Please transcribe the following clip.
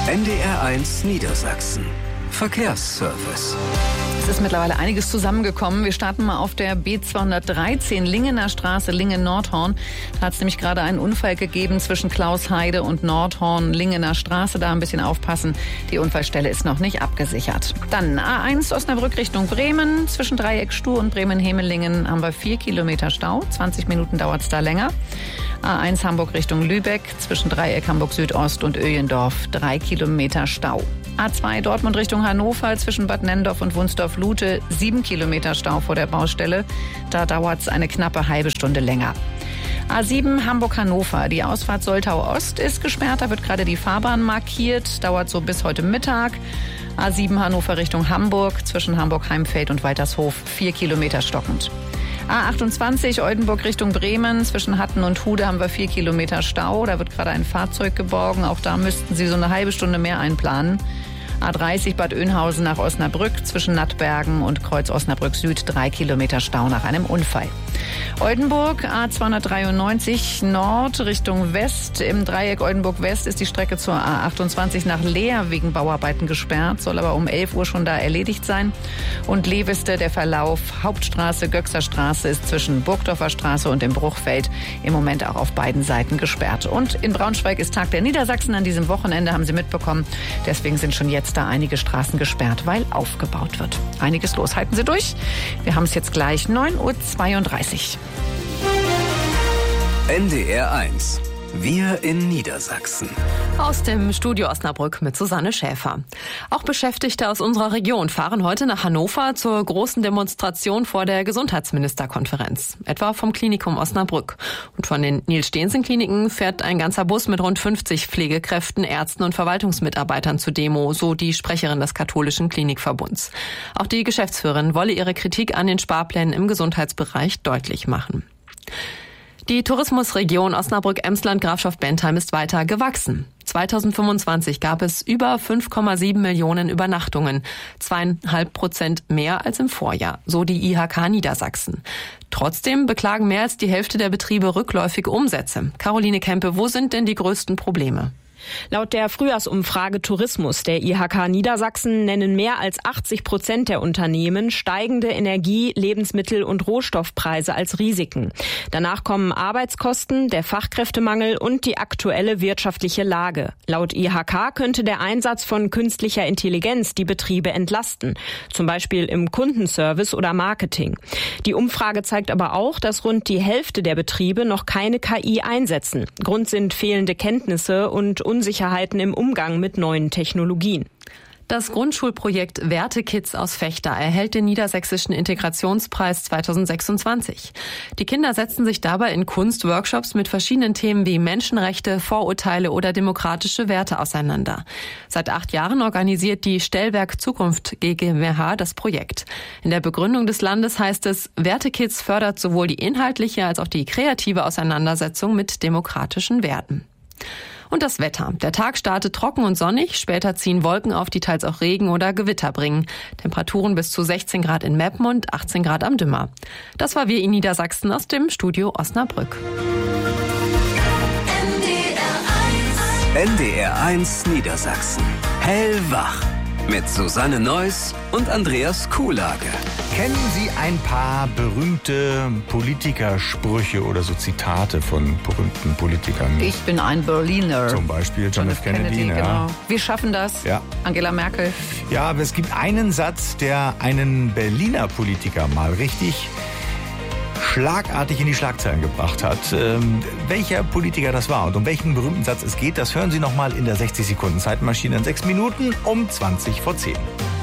NDR1 Niedersachsen. Verkehrsservice. Es ist mittlerweile einiges zusammengekommen. Wir starten mal auf der B213 Lingener Straße, Lingen-Nordhorn. Da hat es nämlich gerade einen Unfall gegeben zwischen Klausheide und Nordhorn, Lingener Straße. Da ein bisschen aufpassen. Die Unfallstelle ist noch nicht abgesichert. Dann A1 Osnabrück Richtung Bremen. Zwischen Dreieck Stuhr und Bremen-Hemelingen haben wir 4 Kilometer Stau. 20 Minuten dauert es da länger. A1 Hamburg Richtung Lübeck. Zwischen Dreieck Hamburg Südost und Öjendorf 3 Kilometer Stau. A2 Dortmund Richtung Hannover zwischen Bad Nenndorf und Wunsdorf-Lute 7 Kilometer Stau vor der Baustelle. Da dauert es eine knappe halbe Stunde länger. A7 Hamburg-Hannover. Die Ausfahrt Soltau-Ost ist gesperrt. Da wird gerade die Fahrbahn markiert. Dauert so bis heute Mittag. A7 Hannover Richtung Hamburg zwischen Hamburg-Heimfeld und Waltershof 4 Kilometer stockend. A28 Oldenburg Richtung Bremen. Zwischen Hatten und Hude haben wir 4 Kilometer Stau. Da wird gerade ein Fahrzeug geborgen. Auch da müssten Sie so eine halbe Stunde mehr einplanen. A30 Bad Oeynhausen nach Osnabrück. Zwischen Nattbergen und Kreuz Osnabrück Süd 3 Kilometer Stau nach einem Unfall. Oldenburg A293 Nord Richtung West. Im Dreieck Oldenburg West ist die Strecke zur A28 nach Leer wegen Bauarbeiten gesperrt. Soll aber um 11 Uhr schon da erledigt sein. Und Lewiste, der Verlauf Hauptstraße, Göxer Straße ist zwischen Burgdorfer Straße und dem Bruchfeld im Moment auch auf beiden Seiten gesperrt. Und in Braunschweig ist Tag der Niedersachsen an diesem Wochenende, haben Sie mitbekommen. Deswegen sind schon jetzt da einige Straßen gesperrt, weil aufgebaut wird. Einiges los. Halten Sie durch. Wir haben es jetzt gleich 9:32 Uhr. NDR1. Wir in Niedersachsen. Aus dem Studio Osnabrück mit Susanne Schäfer. Auch Beschäftigte aus unserer Region fahren heute nach Hannover zur großen Demonstration vor der Gesundheitsministerkonferenz. Etwa vom Klinikum Osnabrück. Und von den Niels-Steensen-Kliniken fährt ein ganzer Bus mit rund 50 Pflegekräften, Ärzten und Verwaltungsmitarbeitern zur Demo, so die Sprecherin des katholischen Klinikverbunds. Auch die Geschäftsführerin wolle ihre Kritik an den Sparplänen im Gesundheitsbereich deutlich machen. Die Tourismusregion Osnabrück-Emsland-Grafschaft-Bentheim ist weiter gewachsen. 2025 gab es über 5,7 Millionen Übernachtungen, 2,5% mehr als im Vorjahr, so die IHK Niedersachsen. Trotzdem beklagen mehr als die Hälfte der Betriebe rückläufige Umsätze. Caroline Kempe, wo sind denn die größten Probleme? Laut der Frühjahrsumfrage Tourismus der IHK Niedersachsen nennen mehr als 80% der Unternehmen steigende Energie-, Lebensmittel- und Rohstoffpreise als Risiken. Danach kommen Arbeitskosten, der Fachkräftemangel und die aktuelle wirtschaftliche Lage. Laut IHK könnte der Einsatz von künstlicher Intelligenz die Betriebe entlasten, zum Beispiel im Kundenservice oder Marketing. Die Umfrage zeigt aber auch, dass rund die Hälfte der Betriebe noch keine KI einsetzen. Grund sind fehlende Kenntnisse und Unsicherheiten im Umgang mit neuen Technologien. Das Grundschulprojekt Werte-Kids aus Vechta erhält den Niedersächsischen Integrationspreis 2026. Die Kinder setzen sich dabei in Kunstworkshops mit verschiedenen Themen wie Menschenrechte, Vorurteile oder demokratische Werte auseinander. Seit 8 Jahren organisiert die Stellwerk Zukunft GmbH das Projekt. In der Begründung des Landes heißt es, Werte-Kids fördert sowohl die inhaltliche als auch die kreative Auseinandersetzung mit demokratischen Werten. Und das Wetter. Der Tag startet trocken und sonnig, später ziehen Wolken auf, die teils auch Regen oder Gewitter bringen. Temperaturen bis zu 16 Grad in Meppen und 18 Grad am Dümmer. Das war Wir in Niedersachsen aus dem Studio Osnabrück. NDR1 Niedersachsen. Hellwach. Mit Susanne Neuss und Andreas Kuhlage. Kennen Sie ein paar berühmte Politikersprüche oder so Zitate von berühmten Politikern? Ich bin ein Berliner. Zum Beispiel John F. Kennedy. Ja. Genau. Wir schaffen das. Ja. Angela Merkel. Ja, aber es gibt einen Satz, der einen Berliner Politiker mal richtig schlagartig in die Schlagzeilen gebracht hat. Welcher Politiker das war und um welchen berühmten Satz es geht, das hören Sie nochmal in der 60 Sekunden Zeitmaschine in 6 Minuten um 20 vor 10.